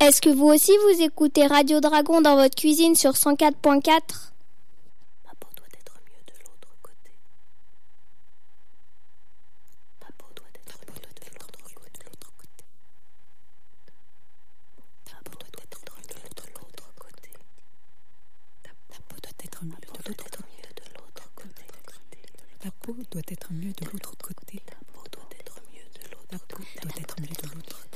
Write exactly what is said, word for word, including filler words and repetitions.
Est-ce que vous aussi vous écoutez Radio Dragon dans votre cuisine sur cent quatre point quatre? Ma peau doit être mieux de l'autre côté. Ma peau doit être mieux de l'autre côté. Ta peau doit être mieux de l'autre côté. Ta peau doit être mieux de l'autre côté. Ta peau doit être mieux de l'autre côté. Ta peau doit être mieux de l'autre côté. Ta peau doit être mieux de l'autre côté.